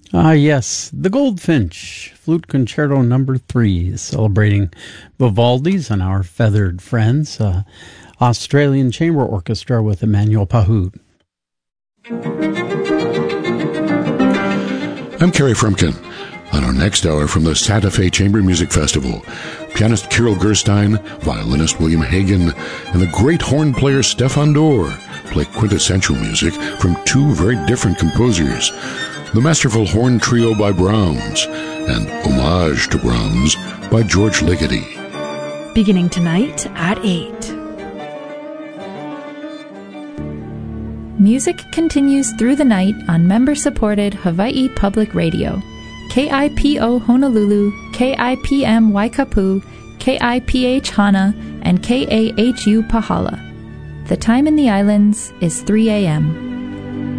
Yes, the Goldfinch, Flute Concerto No. 3, celebrating Vivaldi's and our feathered friends, Australian Chamber Orchestra with Emmanuel Pahud. I'm Kerry Frumkin. On our next hour from the Santa Fe Chamber Music Festival, pianist Kirill Gerstein, violinist William Hagen, and the great horn player Stefan Dorr play quintessential music from two very different composers. The masterful horn trio by Brahms and Homage to Brahms by George Ligeti. Beginning tonight at 8. Music continues through the night on member-supported Hawaii Public Radio. KIPO Honolulu, KIPM Waikapu, KIPH Hana, and KAHU Pahala. The time in the islands is 3 a.m.